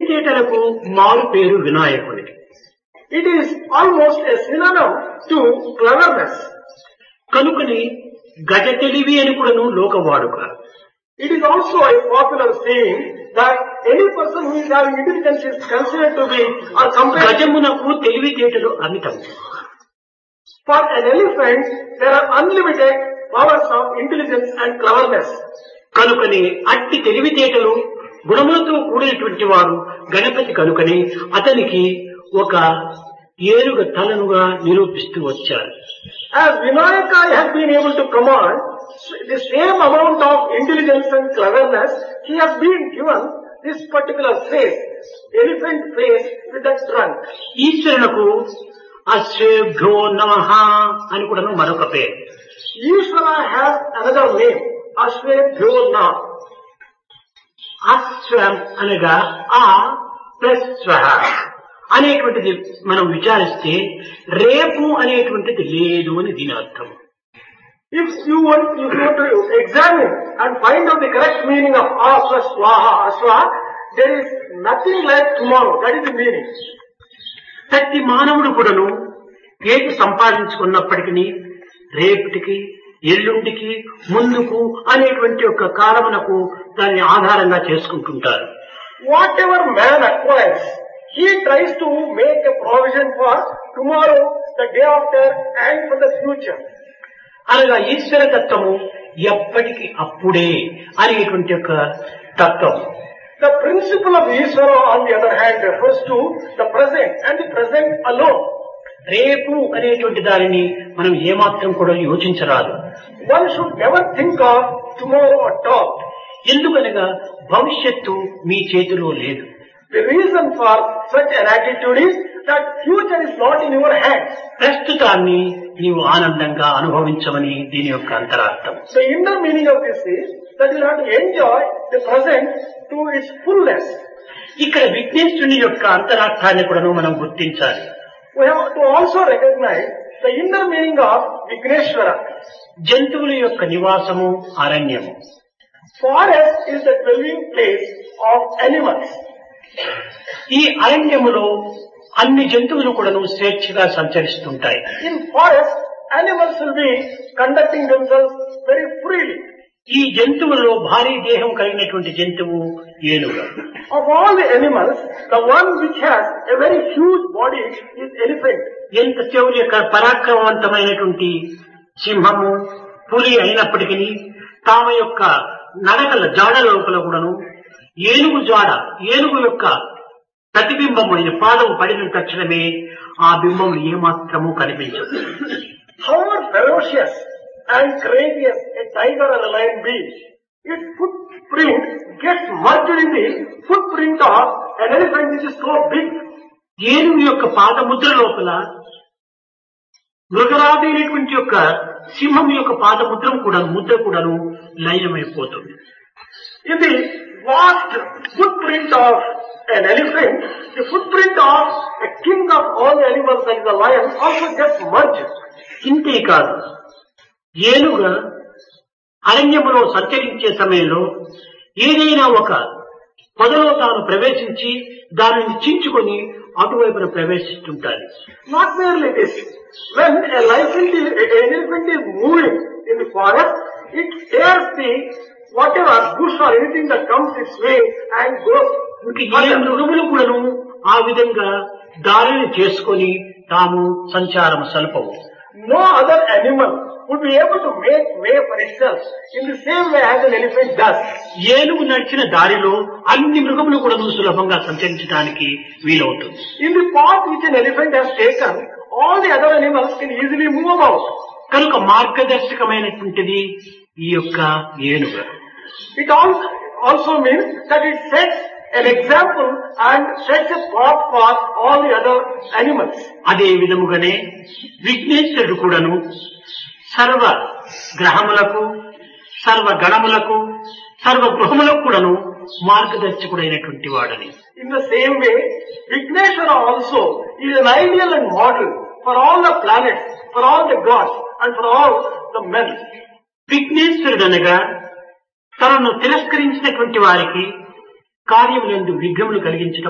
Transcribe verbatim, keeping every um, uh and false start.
తెలివితేటలకు మారు పేరు వినాయకునికి. It is almost a synonym to cleverness. కనుకని గజ తెలివి అని కూడాను లోక వాడుక. It is also a popular saying that any person who is having intelligence is considered to be or compared. గజమునకు తెలివితేటలు అమితం. For an elephant, there are unlimited powers of intelligence and cleverness. కనుకని అట్టి తెలివితేటలు గుణములతో కూడినటువంటి వాడు గణపతి కనుకని అతనికి ఒక ఏనుగ తలనుగా నిరూపిస్తూ వచ్చారు. As Vinayaka has been able to command the same amount of intelligence and cleverness, he has been given this particular face, elephant face with that trunk. ఈశ్వరునకు అశ్వేభ్యో నమః అని కూడాను మరొక పేరు. Ishvara has another name, Ashwebhyo Nam. అశ్వం అనగా ఆ plus స్వహ అనేటువంటిది మనం విచారిస్తే రేపు అనేటువంటిది లేదు అని దీని అర్థం. If you want, if you want to examine and find out the correct meaning of Aswa Swaha Aswa, there is nothing like tomorrow. That is the meaning. ప్రతి మానవుడు కూడాను ఏది సంపాదించుకున్నప్పటికీ రేపటికి ఎల్లుండికి ముందుకు అనేటువంటి ఒక కాలమునకు దాన్ని ఆధారంగా చేసుకుంటుంటారు. Whatever man acquires, he tries to make a provision for tomorrow, the day after, and for the future. అనగా ఈశ్వర తత్వము ఎప్పటికి అప్పుడే అనేటువంటి ఒక తత్వం. The principle of Ishvara, on the other hand, refers to the present and the present alone. రేపు అనేటువంటి దానిని మనం ఏమాత్రం కూడా యోచించరాదు. One should never think of tomorrow at all. ఎందుకనగా భవిష్యత్తు మీ చేతిలో లేదు. The reason for such an attitude is that future is not in your hands. ప్రస్తుతాన్ని నీవు ఆనందంగా అనుభవించమని దీని యొక్క అంతరార్థం. The inner meaning of this is that you have to enjoy the present to its fullness. ఇక్కడ విఘ్నేశ్వరుని యొక్క అంతరార్థాన్ని కూడా మనం గుర్తించాలి. We have to also recognize the inner meaning of Vigneshwara. జంతువుల యొక్క నివాసము అరణ్యము. Forest is the dwelling place of animals. ఈ అరణ్యములో అన్ని జంతువులు కూడాను స్వేచ్ఛగా సంచరిస్తుంటాయి. In forest, animals will be conducting themselves very freely. ఈ జంతువులలో భారీ దేహం కలిగినటువంటి జంతువు ఏనుగ. Of all the animals, the one which has a very huge body is elephant. ఎంత శౌర్య పరాక్రమవంతమైనటువంటి సింహము పులి అయినప్పటికీ తామ యొక్క నడకల జాడ లోపల కూడాను ఏనుగు జాడ ఏనుగు యొక్క ప్రతిబింబమైన పాదము పడిన తక్షణమే ఆ బింబం ఏమాత్రము కనిపించదు. However ferocious and courageous a tiger or a lion be, its footprint gets merged in the footprint of an elephant which is so big. ఏనుగు యొక్క పాదముద్ర లోపల మృగరాజైనటువంటి యొక్క సింహం యొక్క పాదముద్రం కూడా ముద్ర కూడాను లయమైపోతుంది. In the vast footprint of an elephant, the footprint of a king of all the animals like the lion also gets merged. ఇంతే కాదు, ఏనుగ అరణ్యములో సంచరించే సమయంలో ఏదైనా ఒక పొదలో తాను ప్రవేశించి దానిని చించుకొని అటువైపున ప్రవేశిస్తుంటారు. Not merely this, when a elephant is, an elephant is moving in the forest, it tears the whatever bush or anything that comes its way and goes. ఏ మృగములు కూడాను ఆ విధంగా దారిని చేసుకొని తాము సంచారం సల్పవు. No other animal would be able to make way for itself in the same way as an elephant does. ఏనుగు నడిచిన దారిలో అన్ని మృగములు కూడా సులభంగా సంచరించడానికి వీలవుతుంది. In the path which an elephant has taken, all the other animals can easily move about. కనుక మార్గదర్శకమైనటువంటిది ఈ యొక్క ఏనుగ. It also, also means that it sets an example and sets a path for all the other animals. అదే విధముగానే విఘ్నేశ్వరుడు కూడాను సర్వ గ్రహములకు సర్వ గణములకు సర్వ గృహములకు కూడాను మార్గదర్శకుడైనటువంటి వాడని. In the same way, Vigneshwara also is an ideal and model for all the planets, for all the gods and for all the men. విఘ్నేశ్వరుడు అనగా తనను తిరస్కరించినటువంటి వారికి కార్యములందు విఘ్నములు కలిగించడం